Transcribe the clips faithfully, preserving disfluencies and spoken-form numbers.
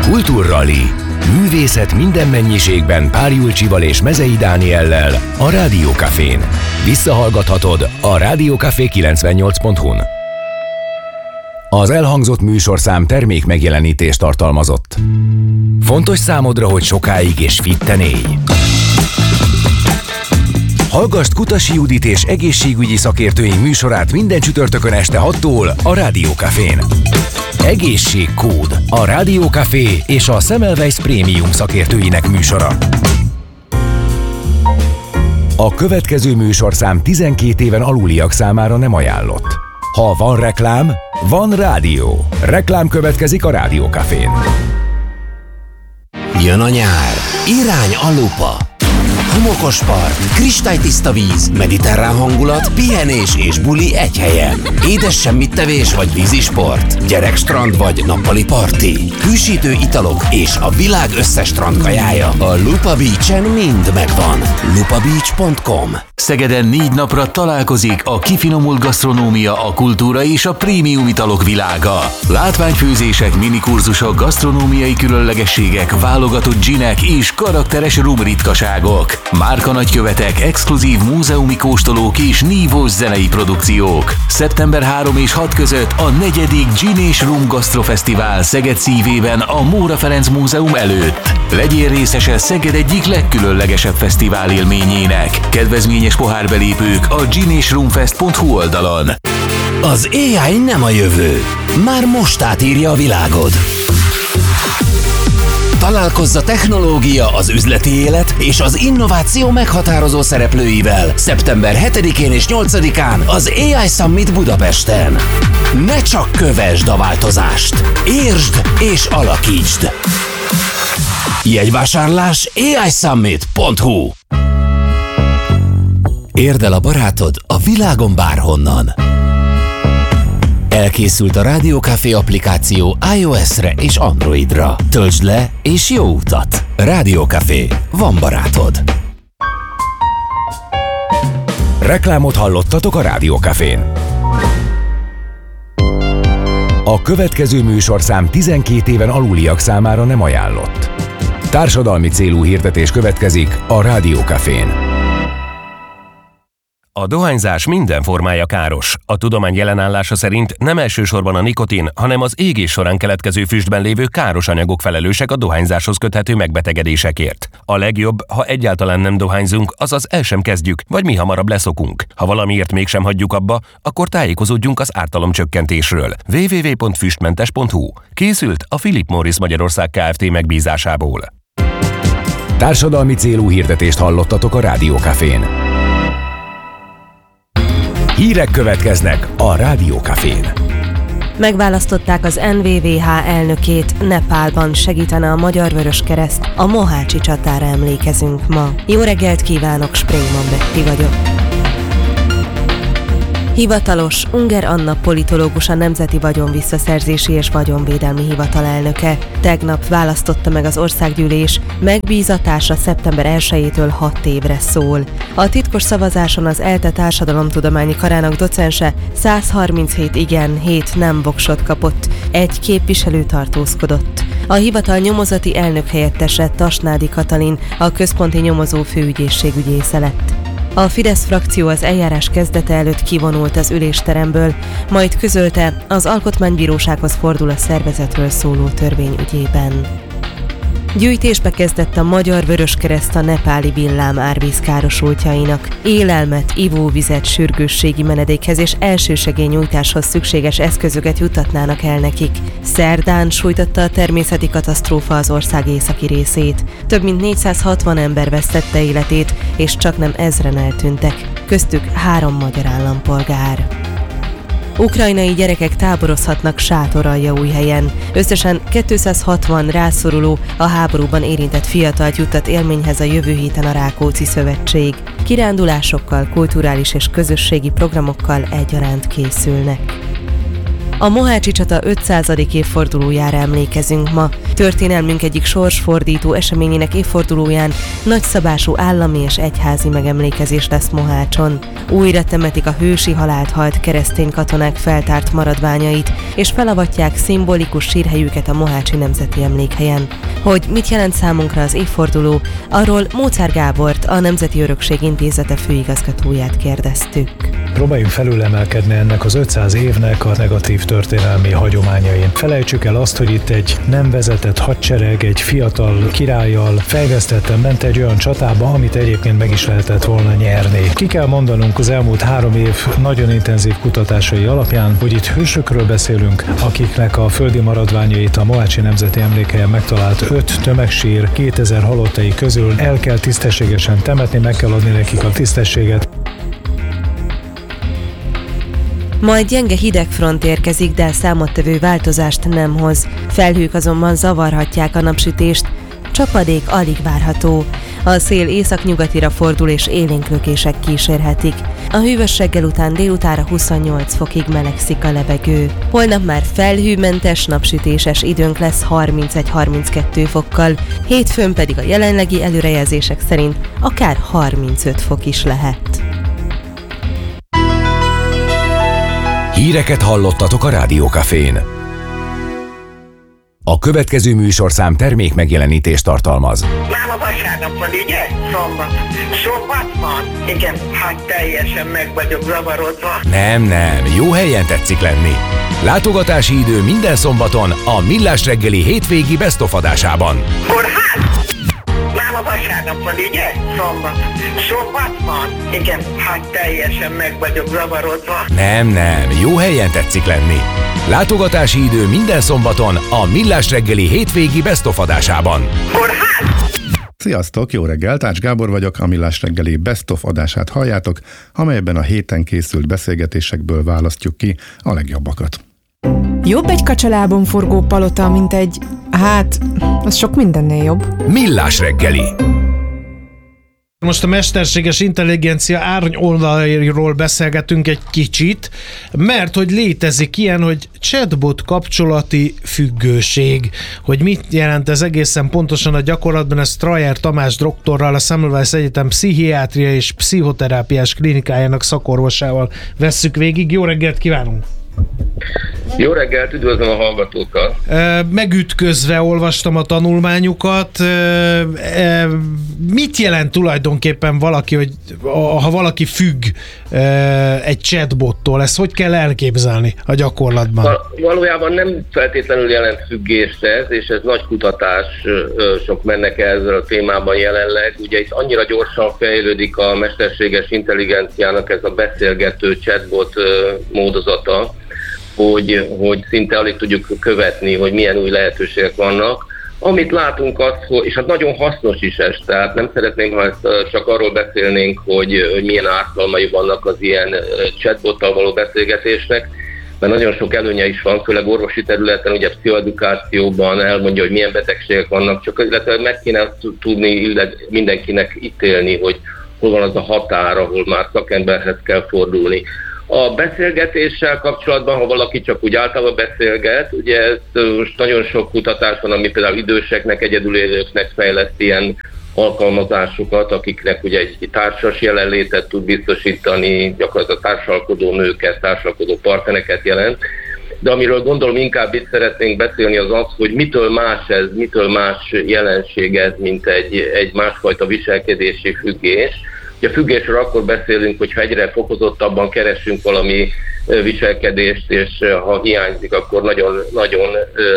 Kultúrrali. Művészet minden mennyiségben Pál Julcsival és Mezei Dániellel a Rádió Cafén. Visszahallgathatod a rádiócafé kilencvennyolc pont hu-n. Az elhangzott műsorszám termék megjelenítést tartalmazott. Fontos számodra, hogy sokáig és fitten élj. Hallgasd Kutasi Judit és egészségügyi szakértőink műsorát minden csütörtökön este hattól a Rádió Cafén. Egészségkód, a Rádió Café és a Semmelweis Prémium szakértőinek műsora. A következő műsorszám tizenkét éven aluliak számára nem ajánlott. Ha van reklám, van rádió. Reklám következik a Rádió Cafén. Jön a nyár. Irány a lupa. Homokos part, kristálytiszta víz, mediterrán hangulat, pihenés és buli egy helyen. Édes semmittevés vagy vízisport, gyerekstrand vagy nappali parti, hűsítő italok és a világ összes strandkajája. A Lupa Beach-en mind megvan. lupa beach pont com. Szegeden négy napra találkozik a kifinomult gasztronómia, a kultúra és a prémium italok világa. Látványfőzések, minikurzusok, gasztronómiai különlegességek, válogatott ginek és karakteres rum ritkaságok. Márka nagykövetek, exkluzív múzeumi kóstolók és nívós zenei produkciók. szeptember harmadika és hatodika között a negyedik Gin és Rum Gasztrofesztivál Szeged szívében a Móra Ferenc Múzeum előtt. Legyél részese Szeged egyik legkülönlegesebb fesztivál élményének. Kedvezményes pohárbelépők a gin és rumfest pont hu oldalon. Az á i nem a jövő. Már most átírja a világod. Találkozz a technológia, az üzleti élet és az innováció meghatározó szereplőivel szeptember hetedikén és nyolcadikán az á i Summit Budapesten. Ne csak kövesd a változást, értsd és alakítsd! Jegyvásárlás á i summit pont hu. Érd el a barátod a világon bárhonnan. Elkészült a Rádió Café applikáció iOS-re és Androidra. Töltsd le és jó utat! Rádió Café. Van barátod. Reklámot hallottatok a Rádió Cafén. A következő műsorszám tizenkét éven aluliak számára nem ajánlott. Társadalmi célú hirdetés következik a Rádió Cafén. A dohányzás minden formája káros. A tudomány jelenállása szerint nem elsősorban a nikotin, hanem az égés során keletkező füstben lévő káros anyagok felelősek a dohányzáshoz köthető megbetegedésekért. A legjobb, ha egyáltalán nem dohányzunk, azaz el sem kezdjük, vagy mi hamarabb leszokunk. Ha valamiért mégsem hagyjuk abba, akkor tájékozódjunk az ártalomcsökkentésről. double-u double-u double-u pont füstmentes pont hu. Készült a Philip Morris Magyarország Kft. Megbízásából. Társadalmi célú hirdetést hallottatok a Rádió Cafén. Hírek következnek a Rádió Cafén. Megválasztották az en vé vé há elnökét, Nepálban segítene a Magyar Vöröskereszt. A mohácsi csatára emlékezünk ma. Jó reggelt kívánok, Springman Betty vagyok. Hivatalos, Unger Anna politológus, a Nemzeti Vagyonvisszaszerzési és Vagyonvédelmi Hivatal elnöke. Tegnap választotta meg az országgyűlés, megbízatása szeptember elsejétől hat évre szól. A titkos szavazáson az ELTE társadalomtudományi karának docense száz harminchét igen, hét nem voksot kapott, egy képviselő tartózkodott. A hivatal nyomozati elnök helyettese, Tasnádi Katalin, a központi nyomozó főügyészség ügyésze lett. A Fidesz frakció az eljárás kezdete előtt kivonult az ülésteremből, majd közölte, az Alkotmánybírósághoz fordul a szervezetről szóló törvény ügyében. Gyűjtésbe kezdett a Magyar Vöröskereszt a nepáli villám árvízkárosultjainak. Élelmet, ivóvizet, sürgősségi menedékhez és elsősegélynyújtáshoz szükséges eszközöket juttatnának el nekik. Szerdán sújtotta a természeti katasztrófa az ország északi részét. Több mint négyszázhatvan ember vesztette életét, és csaknem ezren eltűntek, köztük három magyar állampolgár. Ukrajnai gyerekek táborozhatnak Sátoraljaújhelyen. Összesen kétszázhatvan rászoruló, a háborúban érintett fiatalt juttat élményhez a jövő héten a Rákóczi Szövetség. Kirándulásokkal, kulturális és közösségi programokkal egyaránt készülnek. A mohácsi csata ötszázadik évfordulójára emlékezünk ma. Történelmünk egyik sorsfordító eseményének évfordulóján nagyszabású állami és egyházi megemlékezés lesz Mohácson. Újra temetik a hősi halált halt keresztény katonák feltárt maradványait, és felavatják szimbolikus sírhelyüket a Mohácsi Nemzeti Emlékhelyen. Hogy mit jelent számunkra az évforduló, arról Móczár Gábort, a Nemzeti Örökség Intézete főigazgatóját kérdeztük. Próbáljunk felülemelkedni ennek az ötszáz évnek a negatív történelmi hagyományain. Felejtsük el azt, hogy itt egy nem vezetett hadsereg, egy fiatal királlyal fejvesztetten ment egy olyan csatába, amit egyébként meg is lehetett volna nyerni. Ki kell mondanunk az elmúlt három év nagyon intenzív kutatásai alapján, hogy itt hősökről beszélünk, akiknek a földi maradványait a Mohácsi Nemzeti Emlékhelyen megtalált öt tömegsír kétezer halottai közül el kell tisztességesen temetni, meg kell adni nekik a tisztességet. Majd gyenge hidegfront érkezik, de számottevő változást nem hoz. Felhők azonban zavarhatják a napsütést, csapadék alig várható. A szél északnyugatira fordul és élénk lökések kísérhetik. A hűvös reggel után délutánra huszonnyolc fokig melegszik a levegő. Holnap már felhőmentes, napsütéses időnk lesz harmincegy-harminckettő fokkal, hétfőn pedig a jelenlegi előrejelzések szerint akár harmincöt fok is lehet. Híreket hallottatok a Rádiókafén. A következő műsorszám termék megjelenítést tartalmaz. Már a vasárnap van, ugye? Szombat. Szombat van? Igen, hát teljesen meg vagyok zavarodva. Nem, nem, jó helyen tetszik lenni. Látogatási idő minden szombaton a Millás reggeli hétvégi Best of adásában. Kórház? Már a vasárnap van, ugye? Szombat. Szombat van? Igen, hát teljesen meg vagyok zavarodva. Nem, nem, jó helyen tetszik lenni. Látogatási idő minden szombaton a Millás reggeli hétvégi Best of adásában. Kórház? Sziasztok, jó reggelt, Ács Gábor vagyok, a Millás reggeli Best of adását halljátok, amelyben a héten készült beszélgetésekből választjuk ki a legjobbakat. Jobb egy kacsalábon forgó palota, mint egy... hát, az sok mindennél jobb. Millás reggeli. Most a mesterséges intelligencia árnyoldalairól beszélgetünk egy kicsit, mert hogy létezik ilyen, hogy chatbot kapcsolati függőség. Hogy mit jelent ez egészen pontosan a gyakorlatban, ezt Trajer Tamás doktorral, a Semmelweis Egyetem pszichiátria és pszichoterápiás klinikájának szakorvosával vesszük végig. Jó reggelt kívánunk! Jó reggelt, üdvözlöm a hallgatókat! Megütközve olvastam a tanulmányukat. Mit jelent tulajdonképpen valaki, hogy ha valaki függ egy chatbottól, ezt hogy kell elképzelni a gyakorlatban? Valójában nem feltétlenül jelent függést ez, és ez nagy kutatások mennek ezzel a témában jelenleg. Ugye itt annyira gyorsan fejlődik a mesterséges intelligenciának ez a beszélgető chatbot módozata, Hogy, hogy szinte alig tudjuk követni, hogy milyen új lehetőségek vannak. Amit látunk az, és hát nagyon hasznos is ez, tehát nem szeretném, ha ezt csak arról beszélnénk, hogy, hogy milyen ártalmai vannak az ilyen chatbottal való beszélgetésnek, mert nagyon sok előnye is van, főleg orvosi területen, ugye pszichoedukációban elmondja, hogy milyen betegségek vannak, csak illetve meg kéne tudni mindenkinek ítélni, hogy hol van az a határ, ahol már szakemberhez kell fordulni. A beszélgetéssel kapcsolatban, ha valaki csak úgy általában beszélget, ugye ez most nagyon sok kutatás van, ami például időseknek, egyedülélőknek fejleszt ilyen alkalmazásokat, akiknek ugye egy társas jelenlétet tud biztosítani, gyakorlatilag társalkodó nőket, társalkodó partnereket jelent. De amiről gondolom inkább itt szeretnénk beszélni az az, hogy mitől más ez, mitől más jelenség ez, mint egy, egy másfajta viselkedési függés. A függésről akkor beszélünk, hogyha egyre fokozottabban keresünk valami viselkedést, és ha hiányzik, akkor nagyon, nagyon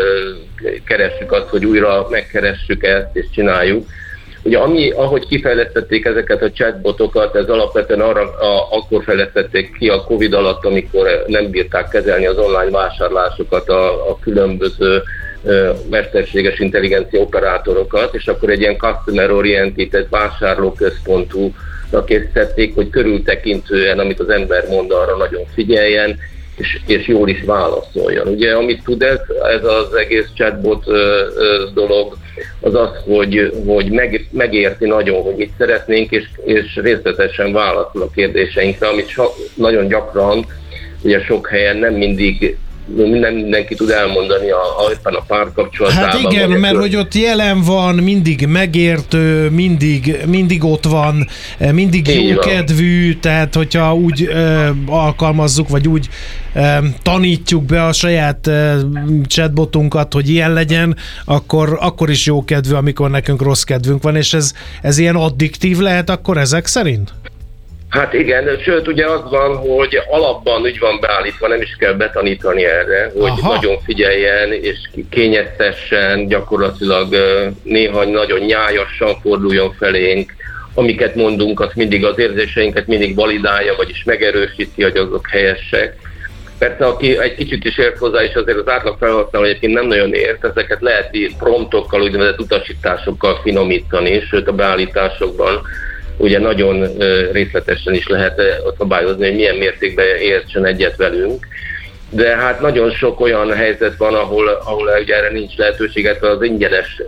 keressük azt, hogy újra megkeressük ezt, és csináljuk. Ugye ami, ahogy kifejlesztették ezeket a chatbotokat, ez alapvetően arra a, akkor fejlesztették ki a Covid alatt, amikor nem bírták kezelni az online vásárlásokat, a, a különböző mesterséges intelligencia operátorokat, és akkor egy ilyen customer oriented, vásárlóközpontú készítették, hogy körültekintően, amit az ember mond, arra nagyon figyeljen, és, és jól is válaszoljon. Ugye, amit tud ez, ez az egész chatbot ö, ö, dolog, az az, hogy, hogy meg, megérti nagyon, hogy mit szeretnénk, és, és részletesen válaszol a kérdéseinkre, amit so, nagyon gyakran, ugye sok helyen nem mindig minden, mindenki tud elmondani a, a, a párkapcsolatában. Hát igen, mert hogy ott jelen van, mindig megértő, mindig, mindig ott van, mindig jókedvű, tehát hogyha úgy ö, alkalmazzuk, vagy úgy ö, tanítjuk be a saját ö, chatbotunkat, hogy ilyen legyen, akkor, akkor is jókedvű, amikor nekünk rossz kedvünk van, és ez, ez ilyen addiktív lehet akkor ezek szerint? Hát igen, sőt ugye az van, hogy alapban úgy van beállítva, nem is kell betanítani erre, hogy Aha. nagyon figyeljen és kényeztessen, gyakorlatilag néha nagyon nyájasan forduljon felénk, amiket mondunk, azt mindig az érzéseinket mindig validálja, vagyis megerősíti, hogy azok helyesek. Persze, aki egy kicsit is ért hozzá, és azért az átlag felhasználó egyébként nem nagyon ért, ezeket lehet promptokkal, úgynevezett utasításokkal finomítani, sőt a beállításokban ugye nagyon részletesen is lehet szabályozni, hogy milyen mértékben értsen egyet velünk. De hát nagyon sok olyan helyzet van, ahol, ahol ugye erre nincs lehetőség, az ingyenes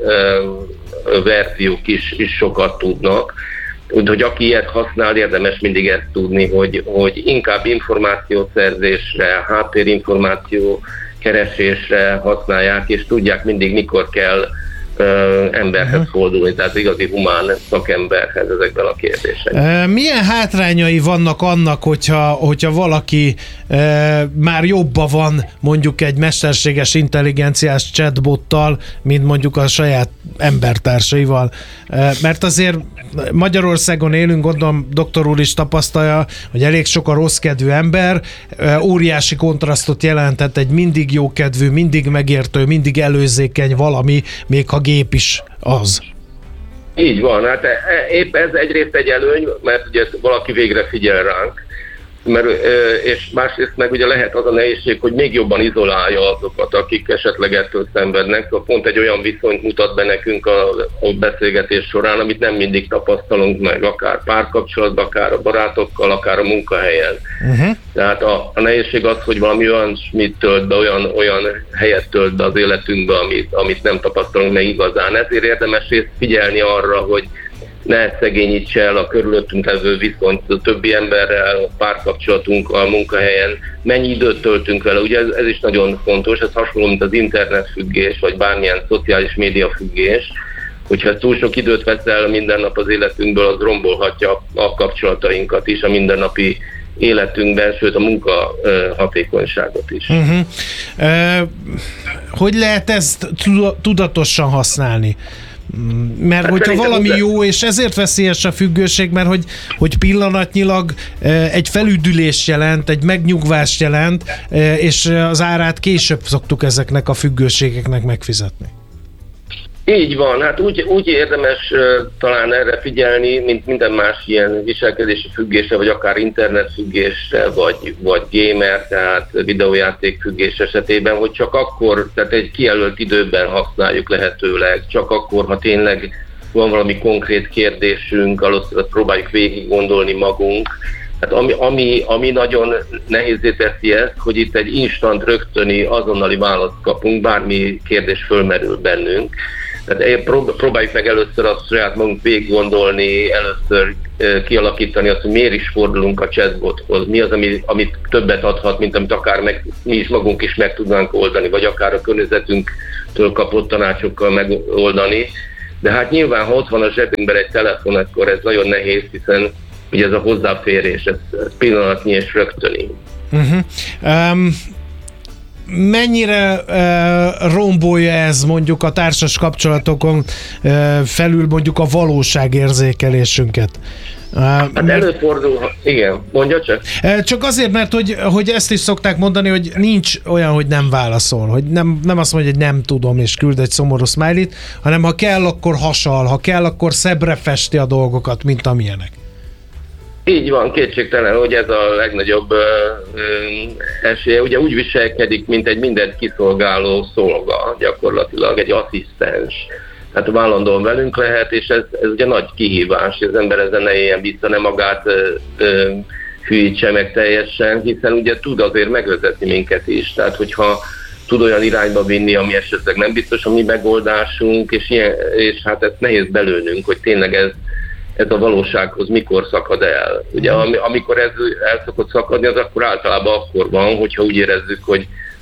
verziók is, is sokat tudnak. Úgyhogy aki ilyet használ, érdemes mindig ezt tudni, hogy, hogy inkább információszerzésre, háttérinformáció keresésre használják, és tudják mindig, mikor kell uh, emberhez uh-huh. fordulni, tehát igazi humán szakemberhez ezekben a kérdésekben. Milyen hátrányai vannak annak, hogyha, hogyha valaki e, már jobban van mondjuk egy mesterséges intelligenciás chatbottal, mint mondjuk a saját embertársaival? E, mert azért Magyarországon élünk, gondolom doktor úr is tapasztalja, hogy elég sok a rosszkedvű ember, óriási kontrasztot jelentett egy mindig jókedvű, mindig megértő, mindig előzékeny valami, még ha gép is az. Így van, hát épp ez egyrészt egy előny, mert ugye valaki végre figyel ránk, mert, és másrészt meg ugye lehet az a nehézség, hogy még jobban izolálja azokat, akik esetleg ettől szenvednek. Szóval pont egy olyan viszonyt mutat be nekünk a, a beszélgetés során, amit nem mindig tapasztalunk meg, akár párkapcsolatban, akár a barátokkal, akár a munkahelyen. Uh-huh. Tehát a, a nehézség az, hogy valami olyan mit tölt be, olyan, olyan helyet tölt be az életünkbe, amit, amit nem tapasztalunk meg igazán. Ezért érdemes figyelni arra, hogy ne szegényítse el a körülöttünk levő viszont a többi emberrel, a párkapcsolatunkkal, munkahelyen, mennyi időt töltünk vele. Ugye ez, ez is nagyon fontos, ez hasonló, mint az internetfüggés, vagy bármilyen szociális média függés, hogyha túl sok időt vesz el minden nap az életünkből, az rombolhatja a kapcsolatainkat is, a mindennapi életünkben, sőt a munka uh, hatékonyságot is. Uh-huh. Uh, hogy lehet ezt tudatosan használni? Mert hát hogyha valami jó, és ezért veszélyes a függőség, mert hogy, hogy pillanatnyilag egy felüdülés jelent, egy megnyugvást jelent, és az árát később szoktuk ezeknek a függőségeknek megfizetni. Így van, hát úgy, úgy érdemes uh, talán erre figyelni, mint minden más ilyen viselkedési függésre, vagy akár internetfüggésre, vagy, vagy gamer, tehát videójáték függés esetében, hogy csak akkor, tehát egy kijelölt időben használjuk lehetőleg, csak akkor, ha tényleg van valami konkrét kérdésünk, először próbáljuk végig gondolni magunk. Hát ami, ami, ami nagyon nehézé teszi ezt, hogy itt egy instant, rögtöni, azonnali választ kapunk, bármi kérdés fölmerül bennünk. Tehát próbáljuk meg először azt saját magunk végig gondolni, először kialakítani azt, hogy miért is fordulunk a chatbothoz, mi az, ami, amit többet adhat, mint amit akár meg, mi is magunk is meg tudnánk oldani, vagy akár a környezetünktől kapott tanácsokkal megoldani. De hát nyilván, ha ott van a zsebünkben egy telefon, akkor ez nagyon nehéz, hiszen ugye ez a hozzáférés, ez, ez pillanatnyi és rögtöni. Uh-huh. Um... Mennyire uh, rombolja ez mondjuk a társas kapcsolatokon uh, felül mondjuk a valóságérzékelésünket? Uh, hát mert... előfordul, igen, mondja csak. Uh, csak azért, mert hogy, hogy ezt is szokták mondani, hogy nincs olyan, hogy nem válaszol, hogy nem, nem azt mondja, hogy nem tudom, és küld egy szomorú smiley-t, hanem ha kell, akkor hasal, ha kell, akkor szebbre festi a dolgokat, mint amilyenek. Így van, kétségtelen, hogy ez a legnagyobb ö, ö, esélye. Ugye úgy viselkedik, mint egy mindent kiszolgáló szolga, gyakorlatilag egy asszisztens. Tehát vállandóan velünk lehet, és ez, ez ugye nagy kihívás, hogy az ember ezen ne éljen vissza, ne magát ö, ö, hűítse meg teljesen, hiszen ugye tud azért megvezetni minket is. Tehát hogyha tud olyan irányba vinni, ami esetleg nem biztos a mi megoldásunk, és, ilyen, és hát ezt nehéz belőnünk, hogy tényleg ez ez a valósághoz mikor szakad el. Ugye amikor ez el szokott szakadni, az akkor általában akkor van, hogyha úgy érezzük, hogy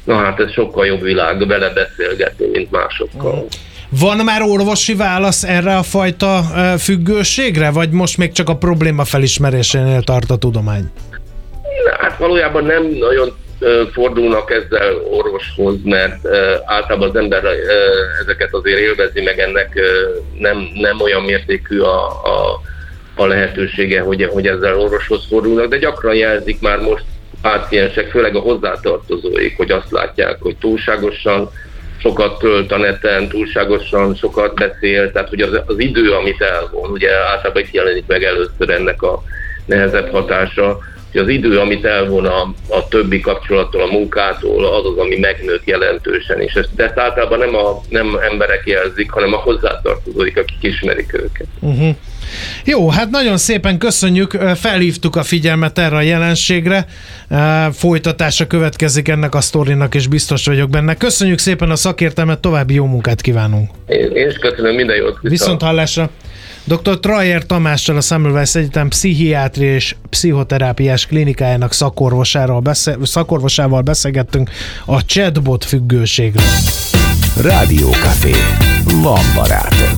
na hát ez sokkal jobb világ vele beszélgetni, mint másokkal. Van már orvosi válasz erre a fajta függőségre, vagy most még csak a probléma felismerésénél tart a tudomány? Hát valójában nem nagyon fordulnak ezzel orvoshoz, mert általában az ember ezeket azért élvezi, meg ennek nem, nem olyan mértékű a, a, a lehetősége, hogy, hogy ezzel orvoshoz fordulnak, de gyakran jelzik már most páciensek, főleg a hozzátartozóik, hogy azt látják, hogy túlságosan sokat tölt a neten, túlságosan sokat beszél, tehát hogy az, az idő, amit elvon, ugye általában itt jelenik meg először ennek a nehezebb hatása, hogy az idő, amit elvon a, a többi kapcsolattól, a munkától, az az, ami megnőtt jelentősen, és ezt, ezt általában nem, a, nem emberek jelzik, hanem a hozzátartozóik, akik ismerik őket. Uh-huh. Jó, hát nagyon szépen köszönjük, felhívtuk a figyelmet erre a jelenségre, folytatása következik ennek a sztorinak, és biztos vagyok benne. Köszönjük szépen a szakértelmet, további jó munkát kívánunk! Én, én is köszönöm, minden jót! Viszont hallásra! doktor Trajer Tamással, a Semmelweis Egyetem pszichiátria és pszichoterápiás klinikájának szakorvosával, beszél, szakorvosával beszélgettünk a chatbot függőségről. Rádió Café. Van barátod.